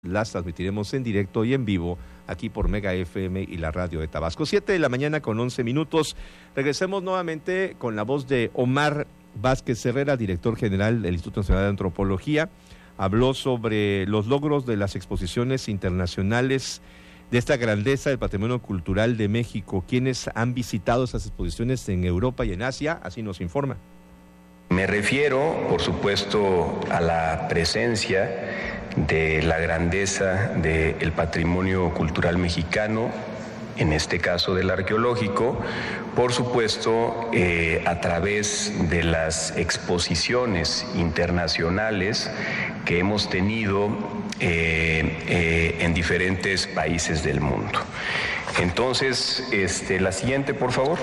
las transmitiremos en directo y en vivo aquí por Mega FM y la radio de Tabasco. 7:11 a.m. Regresemos nuevamente con la voz de Omar Vázquez Herrera, director general del Instituto Nacional de Antropología. Habló sobre los logros de las exposiciones internacionales de esta grandeza del patrimonio cultural de México. ¿Quiénes han visitado esas exposiciones en Europa y en Asia? Así nos informa. Me refiero, por supuesto, a la presencia de la grandeza del patrimonio cultural mexicano, en este caso del arqueológico, por supuesto, a través de las exposiciones internacionales que hemos tenido en diferentes países del mundo. Entonces, la siguiente, por favor.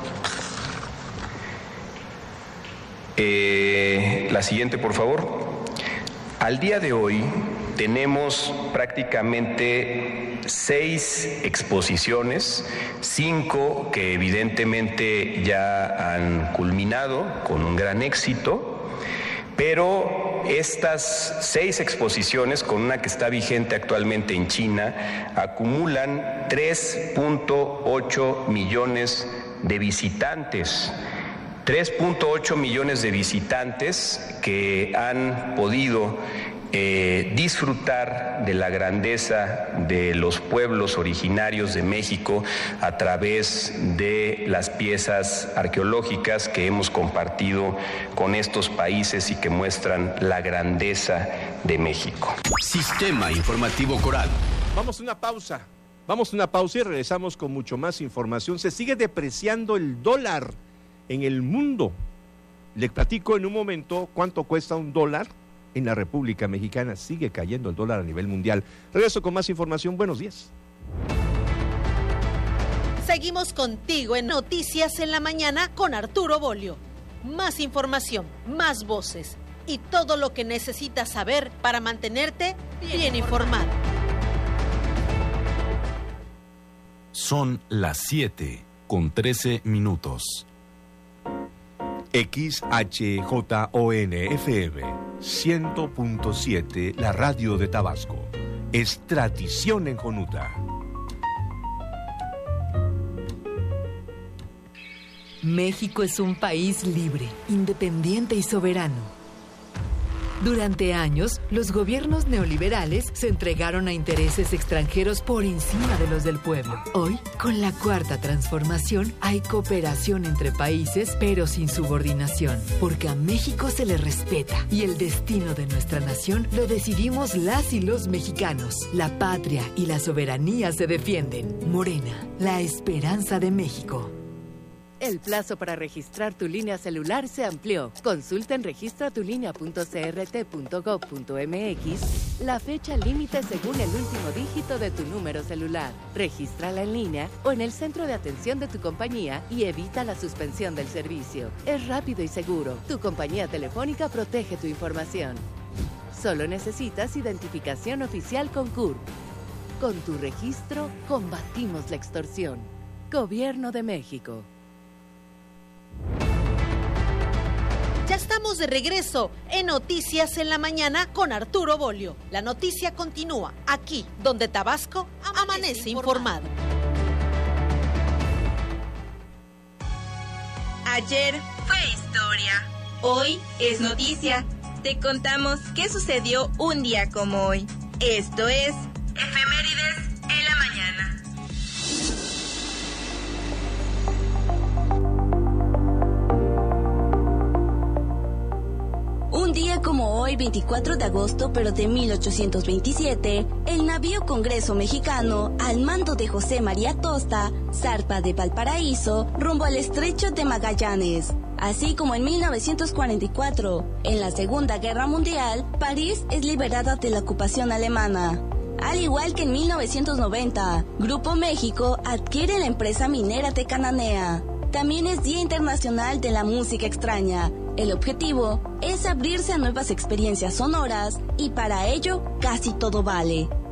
La siguiente, por favor. Al día de hoy tenemos prácticamente 6 exposiciones, 5 que evidentemente ya han culminado con un gran éxito, pero estas 6 exposiciones, con una que está vigente actualmente en China, acumulan 3.8 millones de visitantes. 3.8 millones de visitantes que han podido disfrutar de la grandeza de los pueblos originarios de México a través de las piezas arqueológicas que hemos compartido con estos países y que muestran la grandeza de México. Sistema Informativo Coral. Vamos a una pausa y regresamos con mucho más información. Se sigue depreciando el dólar en el mundo. Le platico en un momento cuánto cuesta un dólar en la República Mexicana. Sigue cayendo el dólar a nivel mundial. Regreso con más información. Buenos días. Seguimos contigo en Noticias en la Mañana con Arturo Bolio. Más información, más voces y todo lo que necesitas saber para mantenerte bien informado. Son las 7:13 minutos. XHJON-FM 100.7, la radio de Tabasco. Es tradición en Jonuta. México es un país libre, independiente y soberano. Durante años, los gobiernos neoliberales se entregaron a intereses extranjeros por encima de los del pueblo. Hoy, con la Cuarta Transformación, hay cooperación entre países, pero sin subordinación, porque a México se le respeta y el destino de nuestra nación lo decidimos las y los mexicanos. La patria y la soberanía se defienden. Morena, la esperanza de México. El plazo para registrar tu línea celular se amplió. Consulta en registratulinea.crt.gov.mx la fecha límite según el último dígito de tu número celular. Regístrala en línea o en el centro de atención de tu compañía y evita la suspensión del servicio. Es rápido y seguro. Tu compañía telefónica protege tu información. Solo necesitas identificación oficial con CURP. Con tu registro, combatimos la extorsión. Gobierno de México. Ya estamos de regreso en Noticias en la Mañana con Arturo Bolio. La noticia continúa aquí, donde Tabasco amanece informado. Ayer fue historia. Hoy es noticia. Te contamos qué sucedió un día como hoy. Esto es Efemérides en la Mañana. Un día como hoy, 24 de agosto, pero de 1827, el navío Congreso Mexicano, al mando de José María Tosta, zarpa de Valparaíso rumbo al Estrecho de Magallanes. Así como en 1944, en la Segunda Guerra Mundial, París es liberada de la ocupación alemana. Al igual que en 1990, Grupo México adquiere la empresa minera de Cananea. También es Día Internacional de la Música Extraña. El objetivo es abrirse a nuevas experiencias sonoras y para ello casi todo vale.